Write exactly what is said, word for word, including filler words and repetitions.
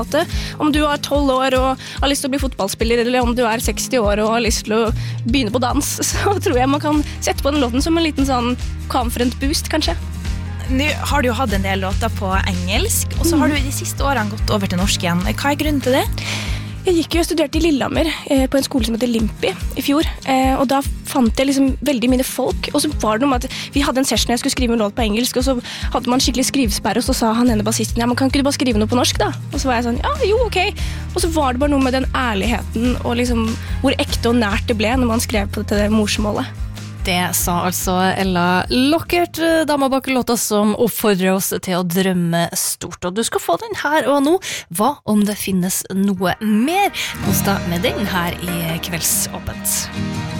Om du er tolv år og har lyst til å bli fotballspiller, eller om du er seksti år og har lyst til å begynne på dans, så tror jeg man kan sette på den låten som en liten sånn confident boost, kanskje. Nå har du jo hatt en del låter på engelsk, og så har du i de siste årene gått over til norsk igjen. Hva er grunnen til det? Jeg gikk jo og studerte i Lillehammer eh, på en skole som heter Limpi i fjor, eh, og da fant jeg liksom veldig mine folk, og så var det noe med at vi hadde en session jeg skulle skrive en låt på engelsk, og så hadde man skikkelig skrivesperre, og så sa han ene bassisten, ja, men kan ikke du bare skrive noe på norsk da? Og så var jeg sånn, ja, jo, ok. Og så var det bare noe med den ærligheten, og liksom hvor ekte og nært det ble når man skrev på det morsmålet. Det sa altså Ella Lockert, dama bak låta som oppfordrer oss til å drømme stort. Og du skal få den her og nå. Hva om det finnes noe mer? Hos deg med den her i Kveldsåpent.